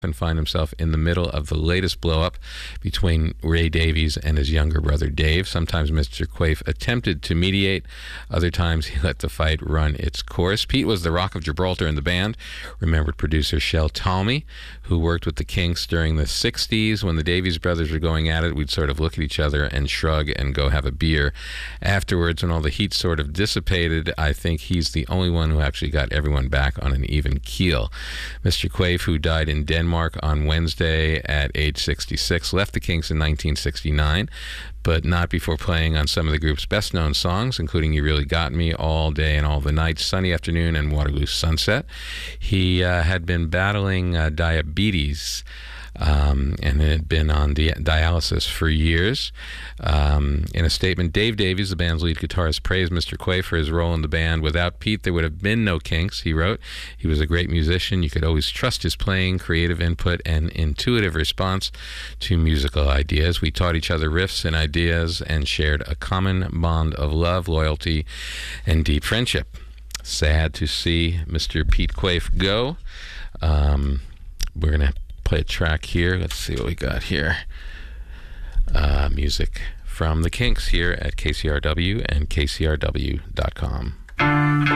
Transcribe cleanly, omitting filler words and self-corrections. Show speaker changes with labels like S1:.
S1: and find himself in the middle of the latest blow-up between Ray Davies and his younger brother Dave. Sometimes Mr. Quaife attempted to mediate. Other times he let the fight run its course. Pete was the Rock of Gibraltar in the band, remembered producer Shel Talmy, who worked with the Kinks during the 60s. When the Davies brothers were going at it, we'd sort of look at each other and shrug and go have a beer. Afterwards, when all the heat sort of dissipated, I think he's the only one who actually got everyone back on an even keel. Mr. Quaife, who died in Denmark on Wednesday at age 66, left the Kinks in 1969, but not before playing on some of the group's best-known songs, including You Really Got Me, All Day and All the Night, Sunny Afternoon, and Waterloo Sunset. He had been battling diabetes and had been on dialysis for years. In a statement, Dave Davies, the band's lead guitarist, praised Mr. Quaife for his role in the band. Without Pete, there would have been no Kinks, he wrote. He was a great musician. You could always trust his playing, creative input, and intuitive response to musical ideas. We taught each other riffs and ideas and shared a common bond of love, loyalty, and deep friendship. Sad to see Mr. Pete Quaife go. We're going to play a track here. Let's see what we got here. Music from the Kinks here at KCRW and KCRW.com.